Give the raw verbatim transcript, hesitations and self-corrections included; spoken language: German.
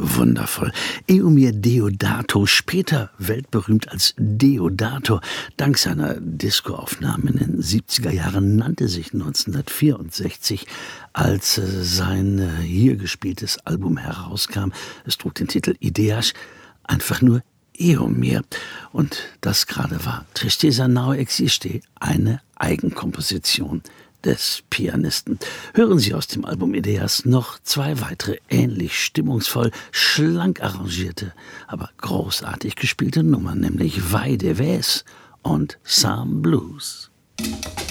Wundervoll. Eumir Deodato, später weltberühmt als Deodato, dank seiner Discoaufnahmen in den siebziger Jahren, nannte sich neunzehnhundertvierundsechzig, als sein hier gespieltes Album herauskam, es trug den Titel Ideas, einfach nur Eumir. Und das gerade war Tristeza Não Existe, eine Eigenkomposition des Pianisten. Hören Sie aus dem Album Ideas noch zwei weitere ähnlich stimmungsvoll, schlank arrangierte, aber großartig gespielte Nummern, nämlich Vai de Vez und Some Blues.